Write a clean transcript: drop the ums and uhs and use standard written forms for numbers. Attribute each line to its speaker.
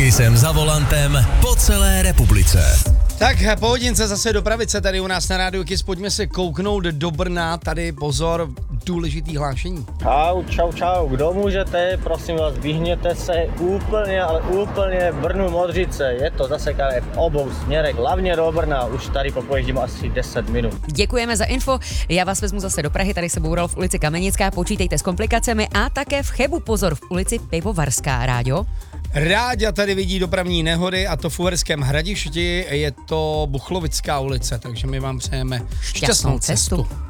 Speaker 1: Kisem za volantem po celé republice.
Speaker 2: Tak po hodince zase dopravice tady u nás na Rádiu Kiss, pojďme se kouknout do Brna, tady pozor, důležitý hlášení.
Speaker 3: Čau, kdo můžete, prosím vás, vyhněte se úplně, ale úplně Brnu Modřice, je to zasekané v obou směrech, hlavně do Brna, už tady popoježdím asi 10 minut.
Speaker 4: Děkujeme za info, já vás vezmu zase do Prahy, tady se boural v ulici Kamenická, počítejte s komplikacemi a také v Chebu pozor v ulici Pivovarská, Ráďo.
Speaker 2: Ráďa tady vidí dopravní nehody a to v Uherském Hradišti, je to Buchlovická ulice, takže my vám přejeme šťastnou cestu.